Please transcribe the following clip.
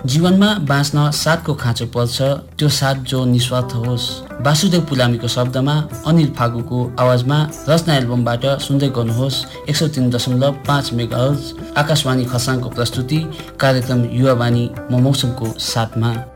जीवनमा बाँच्न साथको खाँचो पर्छ, त्यो साथ जो निस्वार्थ होस्। वासुदेव पुलामीको शब्दमा, अनिल फागुको आवाजमा रचना एल्बमबाट सुन्दै गर्नुहोस् 103.5 मेगाहर्ज आकाशवाणी खरसाङको प्रस्तुति कार्यक्रम युवावाणी म मौसमको साथमा।